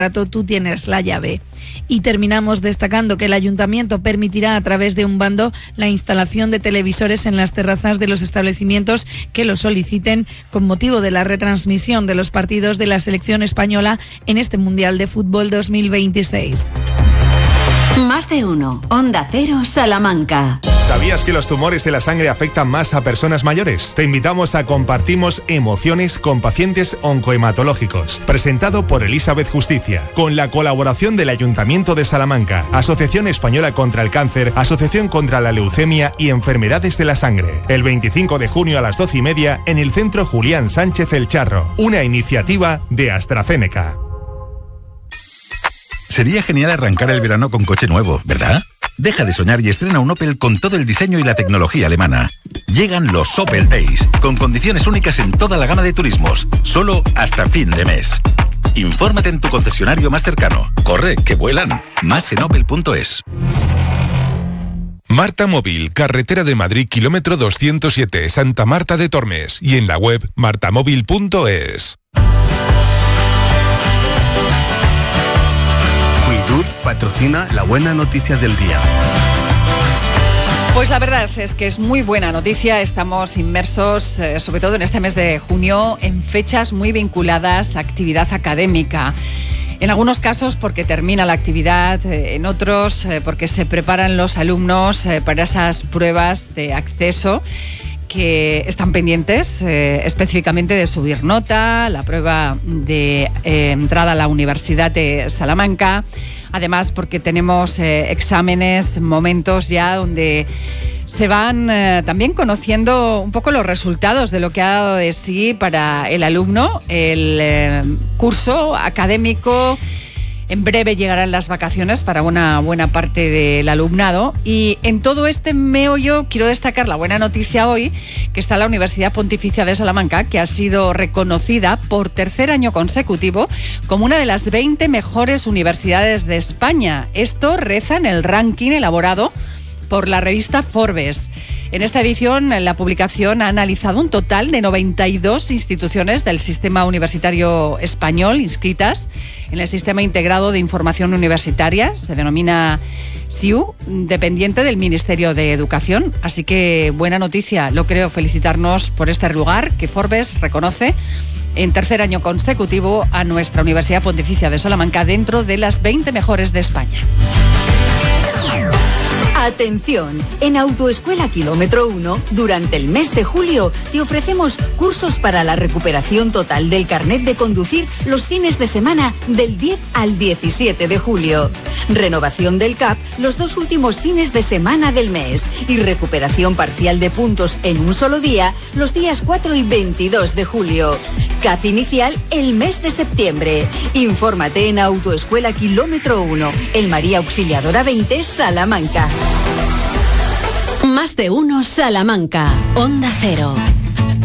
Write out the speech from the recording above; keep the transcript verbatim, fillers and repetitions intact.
tú tienes la llave. Y terminamos destacando que el ayuntamiento permitirá a través de un bando la instalación de televisores en las terrazas de los establecimientos que lo soliciten con motivo de la retransmisión de los partidos de la selección española en este Mundial de Fútbol dos mil veintiséis. Más de uno. Onda Cero, Salamanca. ¿Sabías que los tumores de la sangre afectan más a personas mayores? Te invitamos a Compartimos Emociones con pacientes oncohematológicos, presentado por Elizabeth Justicia, con la colaboración del Ayuntamiento de Salamanca, Asociación Española contra el Cáncer, Asociación contra la Leucemia y Enfermedades de la Sangre. El veinticinco de junio a las doce y media en el Centro Julián Sánchez El Charro, una iniciativa de AstraZeneca. Sería genial arrancar el verano con coche nuevo, ¿verdad? Deja de soñar y estrena un Opel con todo el diseño y la tecnología alemana. Llegan los Opel Days, con condiciones únicas en toda la gama de turismos, solo hasta fin de mes. Infórmate en tu concesionario más cercano. Corre, que vuelan. Más en opel punto es. Marta Móvil, carretera de Madrid, kilómetro doscientos siete, Santa Marta de Tormes, y en la web martamóvil punto es. Cuidur patrocina la buena noticia del día. Pues la verdad es que es muy buena noticia. Estamos inmersos, eh, sobre todo en este mes de junio, en fechas muy vinculadas a actividad académica. En algunos casos porque termina la actividad, eh, en otros eh, porque se preparan los alumnos eh, para esas pruebas de acceso que están pendientes eh, específicamente de subir nota, la prueba de eh, entrada a la Universidad de Salamanca. Además, porque tenemos eh, exámenes, momentos ya donde se van eh, también conociendo un poco los resultados de lo que ha dado de sí para el alumno el eh, curso académico. En breve llegarán las vacaciones para una buena parte del alumnado, y en todo este meollo quiero destacar la buena noticia hoy, que está la Universidad Pontificia de Salamanca, que ha sido reconocida por tercer año consecutivo como una de las veinte mejores universidades de España. Esto reza en el ranking elaborado por la revista Forbes. En esta edición, la publicación ha analizado un total de noventa y dos instituciones del sistema universitario español inscritas en el Sistema Integrado de Información Universitaria, se denomina S I U, dependiente del Ministerio de Educación. Así que buena noticia, lo creo, felicitarnos por este lugar que Forbes reconoce en tercer año consecutivo a nuestra Universidad Pontificia de Salamanca dentro de las veinte mejores de España. Atención, en Autoescuela Kilómetro uno, durante el mes de julio, te ofrecemos cursos para la recuperación total del carnet de conducir los fines de semana del diez al diecisiete de julio. Renovación del C A P los dos últimos fines de semana del mes y recuperación parcial de puntos en un solo día los días cuatro y veintidós de julio. C A P inicial el mes de septiembre. Infórmate en Autoescuela Kilómetro uno, el María Auxiliadora veinte, Salamanca. Más de uno Salamanca, Onda Cero.